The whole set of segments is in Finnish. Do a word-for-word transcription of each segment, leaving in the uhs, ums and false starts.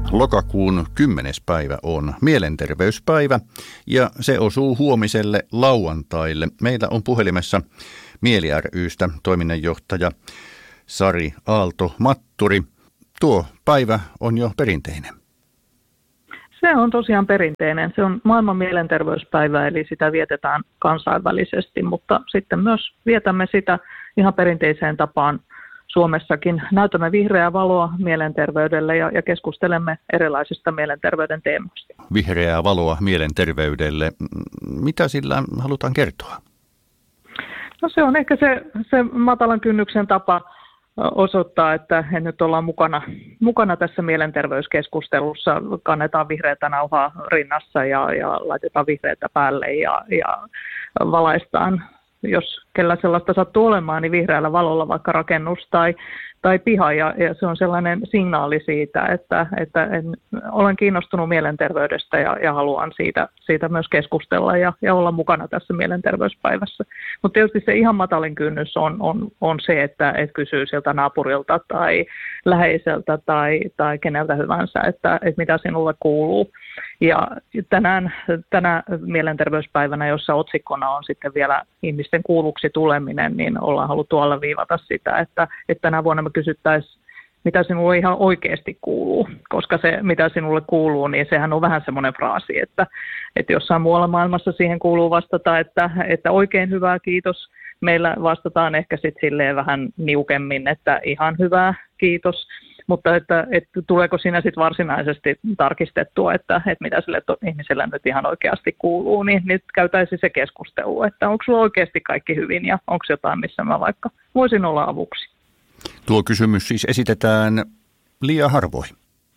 Lokakuun kymmenes päivä on mielenterveyspäivä ja se osuu huomiselle lauantaille. Meillä on puhelimessa Mieli ry:stä toiminnanjohtaja Sari Aalto-Matturi. Tuo päivä on jo perinteinen. Se on tosiaan perinteinen. Se on maailman mielenterveyspäivä, eli sitä vietetään kansainvälisesti, mutta sitten myös vietämme sitä ihan perinteiseen tapaan Suomessakin. Näytämme vihreää valoa mielenterveydelle ja, ja keskustelemme erilaisista mielenterveyden teemoista. Vihreää valoa mielenterveydelle. Mitä sillä halutaan kertoa? No se on ehkä se, se matalan kynnyksen tapa osoittaa, että nyt ollaan mukana, mukana tässä mielenterveyskeskustelussa. Kannetaan vihreätä nauhaa rinnassa ja, ja laitetaan vihreätä päälle ja, ja valaistaan, jos kellä sellaista sattuu olemaan, niin vihreällä valolla vaikka rakennus tai, tai piha. Ja, ja se on sellainen signaali siitä, että, että en, olen kiinnostunut mielenterveydestä ja, ja haluan siitä, siitä myös keskustella ja, ja olla mukana tässä mielenterveyspäivässä. Mutta tietysti se ihan matalin kynnys on, on, on se, että et kysyy sieltä naapurilta tai läheiseltä tai, tai keneltä hyvänsä, että, että mitä sinulle kuuluu. Ja tänään, tänä mielenterveyspäivänä, jossa otsikkona on sitten vielä ihmisten kuulluksi tuleminen, niin ollaan haluttu alleviivata sitä, että, että tänä vuonna me kysyttäisiin, mitä sinulle ihan oikeasti kuuluu, koska se, mitä sinulle kuuluu, niin sehän on vähän semmoinen fraasi, että, että jossain muualla maailmassa siihen kuuluu vastata, että, että oikein hyvää, kiitos. Meillä vastataan ehkä sitten silleen vähän niukemmin, että ihan hyvää, kiitos. Mutta että, että tuleeko siinä sitten varsinaisesti tarkistettua, että, että mitä sille ihmiselle nyt ihan oikeasti kuuluu, niin nyt käytäisiin se keskustelu, että onko sulla oikeasti kaikki hyvin ja onko jotain, missä mä vaikka voisin olla avuksi. Tuo kysymys siis esitetään liian harvoin.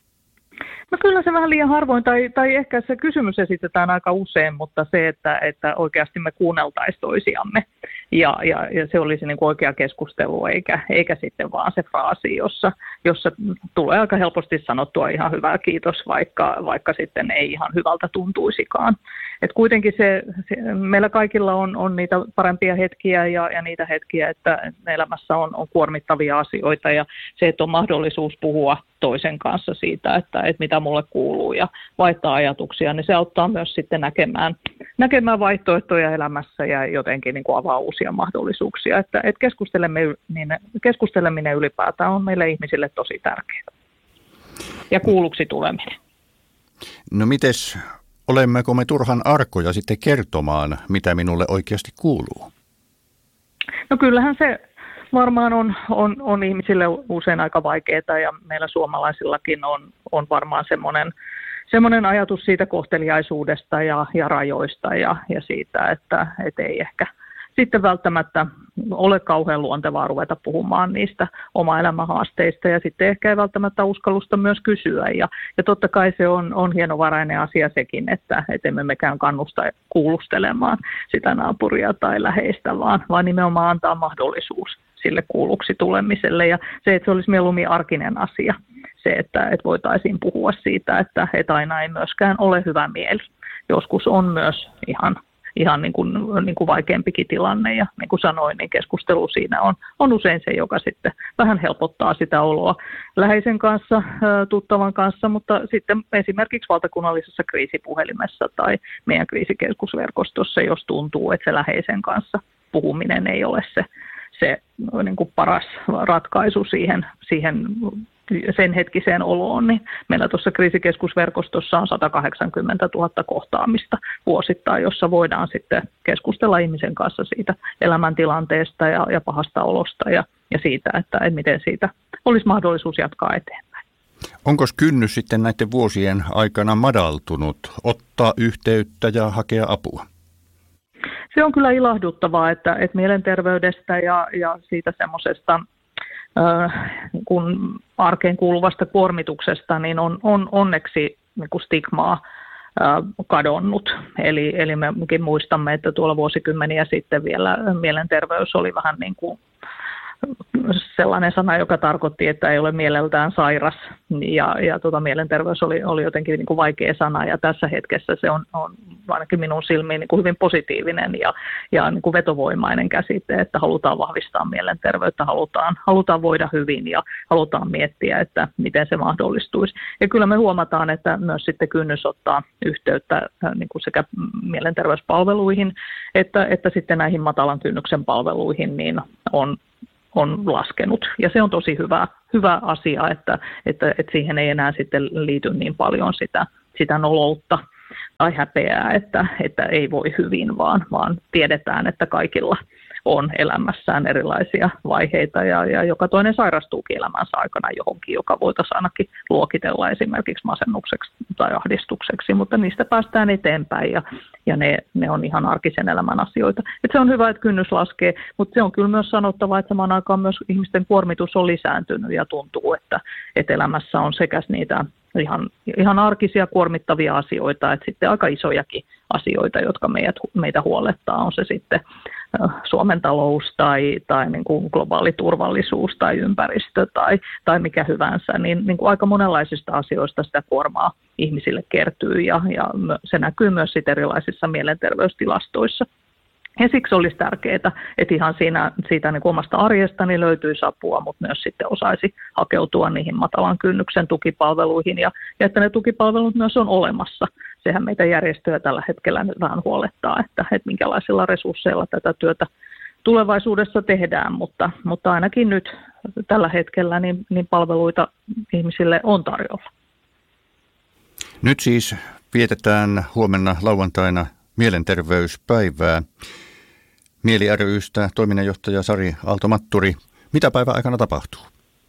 No kyllä se vähän liian harvoin, tai, tai ehkä se kysymys esitetään aika usein, mutta se, että, että oikeasti me kuunneltaisiin toisiamme. Ja, ja, ja se olisi niin kuin oikea keskustelu, eikä, eikä sitten vaan se fraasi, jossa, jossa tulee aika helposti sanottua ihan hyvää kiitos, vaikka, vaikka sitten ei ihan hyvältä tuntuisikaan. Et kuitenkin se, se, meillä kaikilla on, on niitä parempia hetkiä ja, ja niitä hetkiä, että elämässä on, on kuormittavia asioita ja se, että on mahdollisuus puhua toisen kanssa siitä, että, että mitä mulle kuuluu ja vaihtaa ajatuksia, niin se auttaa myös sitten näkemään, näkemään vaihtoehtoja elämässä ja jotenkin niin kuin avaa uusia mahdollisuuksia. Että, että keskustelemme, niin keskusteleminen ylipäätään on meille ihmisille tosi tärkeää. Ja kuulluksi tuleminen. No mites, olemmeko me turhan arkoja sitten kertomaan, mitä minulle oikeasti kuuluu? No kyllähän se varmaan on, on, on ihmisille usein aika vaikeaa ja meillä suomalaisillakin on, on varmaan semmoinen, semmoinen ajatus siitä kohteliaisuudesta ja, ja rajoista ja, ja siitä, että et ei ehkä sitten välttämättä ole kauhean luontevaa ruveta puhumaan niistä oma elämän haasteista ja sitten ehkä ei välttämättä uskallusta myös kysyä. Ja, ja totta kai se on, on hienovarainen asia sekin, että et emme mekään kannusta kuulustelemaan sitä naapuria tai läheistä, vaan, vaan nimenomaan antaa mahdollisuus sille kuulluksi tulemiselle ja se, että se olisi mieluummin arkinen asia. Se, että, että voitaisiin puhua siitä, että, että aina ei myöskään ole hyvä mieli. Joskus on myös ihan, ihan niin kuin, niin kuin vaikeampikin tilanne ja niin kuin sanoin, niin keskustelu siinä on, on usein se, joka sitten vähän helpottaa sitä oloa läheisen kanssa, tuttavan kanssa, mutta sitten esimerkiksi valtakunnallisessa kriisipuhelimessa tai meidän kriisikeskusverkostossa, jos tuntuu, että se läheisen kanssa puhuminen ei ole se, se niin kuin paras ratkaisu siihen, siihen sen hetkiseen oloon, niin meillä tuossa kriisikeskusverkostossa on sata kahdeksankymmentätuhatta kohtaamista vuosittain, jossa voidaan sitten keskustella ihmisen kanssa siitä elämäntilanteesta ja, ja pahasta olosta ja, ja siitä, että, että miten siitä olisi mahdollisuus jatkaa eteenpäin. Onko kynnys sitten näiden vuosien aikana madaltunut ottaa yhteyttä ja hakea apua? Se on kyllä ilahduttavaa, että, että mielenterveydestä ja, ja siitä semmoisesta äh, kun arkeen kuuluvasta kuormituksesta niin on, on onneksi niin kuin stigmaa äh, kadonnut. Eli, eli mekin muistamme, että tuolla vuosikymmeniä sitten vielä mielenterveys oli vähän niin kuin sellainen sana, joka tarkoitti, että ei ole mieleltään sairas ja, ja tuota, mielenterveys oli, oli jotenkin niin kuin vaikea sana ja tässä hetkessä se on, on ainakin minun silmiin niin kuin hyvin positiivinen ja, ja niin kuin vetovoimainen käsite, että halutaan vahvistaa mielenterveyttä, halutaan, halutaan voida hyvin ja halutaan miettiä, että miten se mahdollistuisi. Ja kyllä me huomataan, että myös sitten kynnys ottaa yhteyttä niin kuin sekä mielenterveyspalveluihin että, että sitten näihin matalan kynnyksen palveluihin niin on on laskenut. Ja se on tosi hyvä, hyvä asia, että, että, että siihen ei enää sitten liity niin paljon sitä, sitä noloutta tai häpeää, että, että ei voi hyvin, vaan, vaan tiedetään, että kaikilla on elämässään erilaisia vaiheita ja, ja joka toinen sairastuukin elämänsä aikana johonkin, joka voitaisiin ainakin luokitella esimerkiksi masennukseksi tai ahdistukseksi, mutta niistä päästään eteenpäin ja, ja ne, ne on ihan arkisen elämän asioita. Et se on hyvä, että kynnys laskee, mutta se on kyllä myös sanottava, että samaan aikaan myös ihmisten kuormitus on lisääntynyt ja tuntuu, että, että elämässä on sekä niitä ihan, ihan arkisia kuormittavia asioita, että sitten aika isojakin asioita, jotka meidät, meitä huolettaa, on se sitten Suomen talous tai, tai niin kuin globaali turvallisuus tai ympäristö tai, tai mikä hyvänsä, niin, niin kuin aika monenlaisista asioista sitä kuormaa ihmisille kertyy ja, ja se näkyy myös sit erilaisissa mielenterveystilastoissa. Ja siksi olisi tärkeää, että ihan siinä, siitä niin kuin omasta arjestani löytyisi apua, mutta myös sitten osaisi hakeutua niihin matalan kynnyksen tukipalveluihin ja, ja että ne tukipalvelut myös on olemassa. Sehän meitä järjestöjä tällä hetkellä nyt vähän huolettaa, että, että minkälaisilla resursseilla tätä työtä tulevaisuudessa tehdään, mutta, mutta ainakin nyt tällä hetkellä niin, niin palveluita ihmisille on tarjolla. Nyt siis vietetään huomenna lauantaina mielenterveyspäivää. Mieli ry:stä toiminnanjohtaja Sari Aalto-Matturi. Mitä päivän aikana tapahtuu?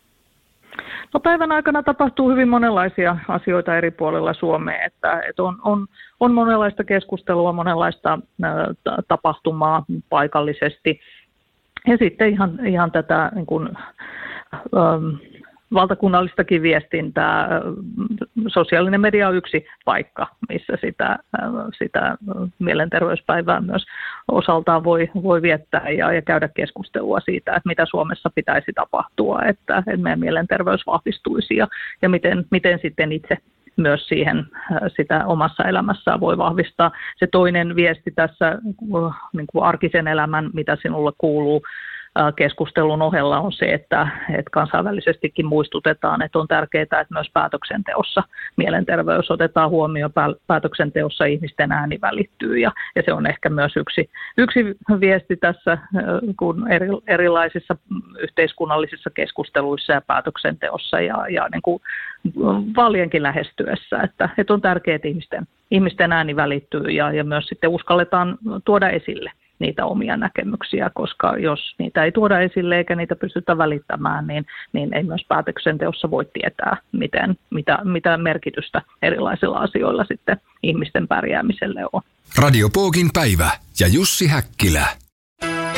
No päivän aikana tapahtuu hyvin monenlaisia asioita eri puolilla Suomea, että, että on, on, on monenlaista keskustelua, monenlaista ä, tapahtumaa paikallisesti ja sitten ihan, ihan tätä niin kuin, ä, valtakunnallistakin viestintää. Sosiaalinen media on yksi paikka, missä sitä, sitä mielenterveyspäivää myös osaltaan voi, voi viettää ja, ja käydä keskustelua siitä, että mitä Suomessa pitäisi tapahtua, että, että meidän mielenterveys vahvistuisi ja, ja miten, miten sitten itse myös siihen sitä omassa elämässään voi vahvistaa. Se toinen viesti tässä niin kuin arkisen elämän, mitä sinulle kuuluu, keskustelun ohella on se, että, että kansainvälisestikin muistutetaan, että on tärkeää, että myös päätöksenteossa mielenterveys otetaan huomioon, päätöksenteossa ihmisten ääni välittyy ja, ja se on ehkä myös yksi, yksi viesti tässä, kun eri, erilaisissa yhteiskunnallisissa keskusteluissa ja päätöksenteossa ja, ja niin kuin vaalienkin lähestyessä, että, että on tärkeää, että ihmisten, ihmisten ääni välittyy ja, ja myös sitten uskalletaan tuoda esille niitä omia näkemyksiä, koska jos niitä ei tuoda esille eikä niitä pystytä välittämään, niin, niin ei myös päätöksenteossa voi tietää, miten, mitä, mitä merkitystä erilaisilla asioilla sitten ihmisten pärjäämiselle on. Radio Pookin päivä ja Jussi Häkkilä.